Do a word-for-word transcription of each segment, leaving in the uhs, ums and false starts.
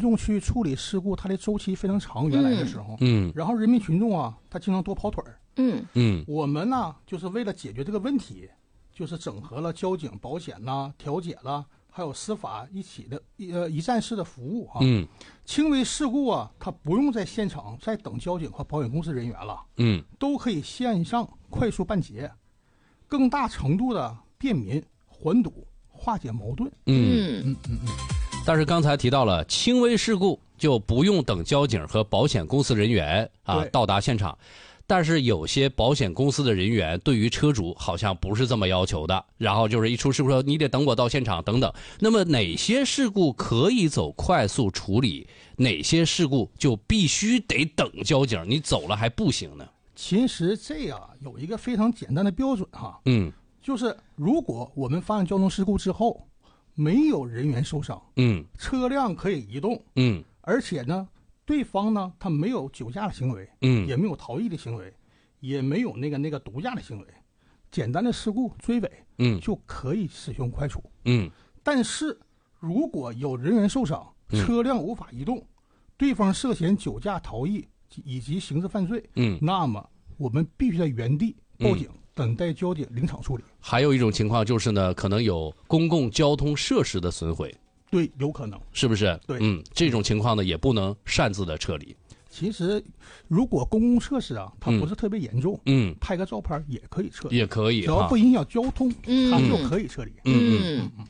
众去处理事故，它的周期非常长，原来的时候， 嗯， 然后人民群众啊，他经常多跑腿儿， 嗯嗯， 我们呢，就是为了解决这个问题，就是整合了交警、保险呐、调解啦，还有司法一起的一呃一站式的服务啊。 嗯， 轻微事故啊，他不用在现场再等交警和保险公司人员了， 嗯， 都可以线上快速办结，更大程度的便民缓堵、化解矛盾。 嗯嗯嗯嗯。 但是刚才提到了轻微事故就不用等交警和保险公司人员啊对到达现场，但是有些保险公司的人员对于车主好像不是这么要求的，然后就是一出事故说你得等我到现场等等。那么哪些事故可以走快速处理，哪些事故就必须得等交警，你走了还不行呢？ 其实这样有一个非常简单的标准哈， 嗯就是如果我们发生交通事故之后，没有人员受伤， 嗯车辆可以移动， 嗯而且呢，对方呢他没有酒驾的行为， 嗯也没有逃逸的行为，也没有那个那个毒驾的行为，简单的事故追尾， 嗯就可以使用快处。 嗯但是如果有人员受伤， 嗯车辆无法移动，对方涉嫌酒驾、逃逸以及刑事犯罪， 嗯， 那么我们必须在原地报警，等待交警临场处理。 还有一种情况就是呢，可能有公共交通设施的损毁， 对，有可能。 是不是？ 对， 嗯，这种情况呢也不能擅自的撤离。 其实，如果公共设施啊，它不是特别严重， 嗯， 拍个照片也可以撤离， 也可以， 只要不影响交通， 嗯它就可以撤离。 嗯嗯嗯。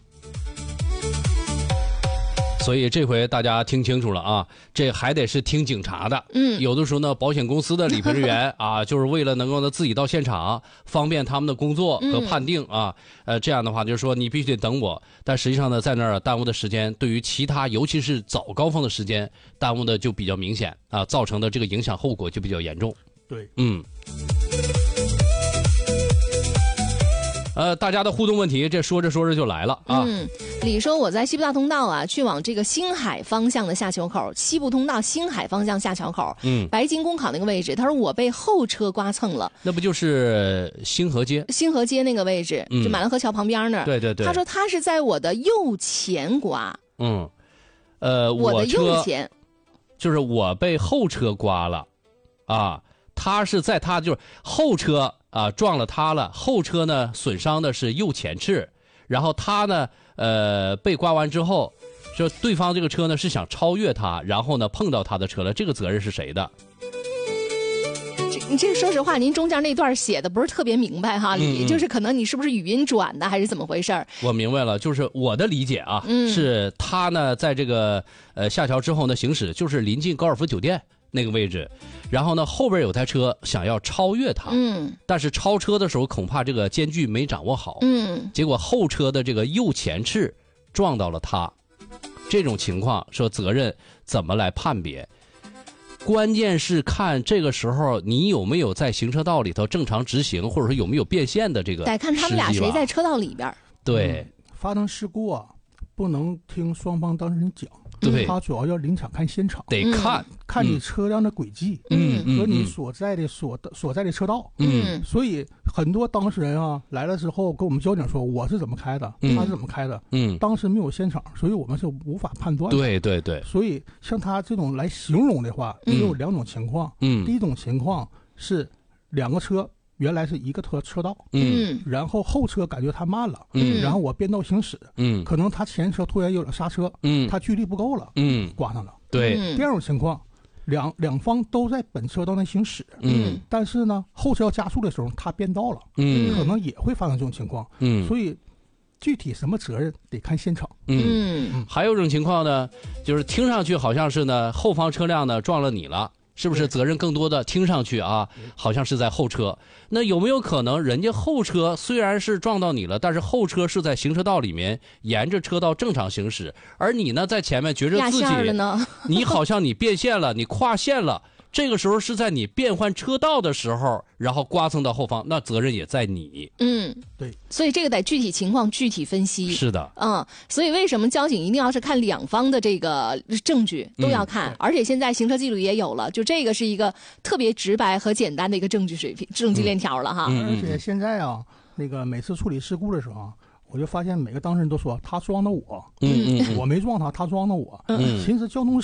所以这回大家听清楚了啊，这还得是听警察的。 嗯， 有的时候呢，保险公司的理赔人员啊，就是为了能够呢自己到现场，方便他们的工作和判定啊。呃，这样的话就是说你必须得等我，但实际上呢，在那儿耽误的时间，对于其他尤其是早高峰的时间，耽误的就比较明显啊，造成的这个影响后果就比较严重。 对， 嗯。呃，大家的互动问题，这说着说着就来了啊。 嗯，李说我在西部大通道啊，去往这个星海方向的下桥口，西部通道星海方向下桥口， 嗯， 白金公考那个位置，他说我被后车刮蹭了。 那不就是星河街？ 星河街那个位置， 嗯就马兰河桥旁边那儿。 对对对。 他说他是在我的右前刮。 嗯，呃， 我的右前， 就是我被后车刮了，啊，他是在他就是后车。啊，撞了他了，后车呢损伤的是右前翅，然后他呢，呃，被刮完之后，就对方这个车呢是想超越他，然后呢碰到他的车了，这个责任是谁的？ 这你这说实话，您中间那段写的不是特别明白哈，李、嗯、就是可能你是不是语音转的，还是怎么回事？ 我明白了，就是我的理解啊， 嗯、 是他呢在这个呃下桥之后呢行驶，就是临近高尔夫酒店。那个位置，然后呢，后边有台车想要超越他， 嗯， 但是超车的时候恐怕这个间距没掌握好， 嗯， 结果后车的这个右前翅撞到了他，这种情况说责任怎么来判别？关键是看这个时候你有没有在行车道里头正常直行，或者说有没有变线的这个， 得看他们俩谁在车道里边。 对、 嗯，发生事故啊，不能听双方当事人讲。 对， 他主要要临场看现场， 得看、 嗯、看你车辆的轨迹， 嗯， 和你所在的所所在的车道， 嗯， 所以很多当事人啊来了之后跟我们交警说我是怎么开的， 嗯、 他是怎么开的， 嗯， 当时没有现场，所以我们是无法判断的。 对对对， 所以像他这种来形容的话，只有两种情况， 嗯， 第一种情况是两个车。原来是一个车车道， 嗯， 然后后车感觉他慢了， 嗯， 然后我变道行驶， 嗯， 可能他前车突然有了刹车， 嗯， 他距离不够了， 嗯， 刮上了。 对， 第二种情况，两两方都在本车道内行驶， 嗯， 但是呢，后车要加速的时候，他变道了， 嗯， 可能也会发生这种情况， 嗯， 所以具体什么责任得看现场， 嗯，嗯还有一种情况呢，就是听上去好像是呢，后方车辆呢撞了你了。是不是责任更多的听上去啊，好像是在后车？那有没有可能人家后车虽然是撞到你了，但是后车是在行车道里面沿着车道正常行驶，而你呢在前面觉着自己你好像你变线了，你跨线了。这个时候是在你变换车道的时候，然后刮蹭到后方，那责任也在你。 嗯， 对， 所以这个得具体情况具体分析。 是的， 嗯，所以为什么交警一定要是看两方的这个证据都要看，嗯、而且现在行车记录也有了，就这个是一个特别直白和简单的一个证据水平、证据链条了哈。 嗯、 而且现在啊，那个每次处理事故的时候，我就发现每个当事人都说他撞的我， 嗯嗯， 我没撞他，他撞的我。 嗯， 其实交通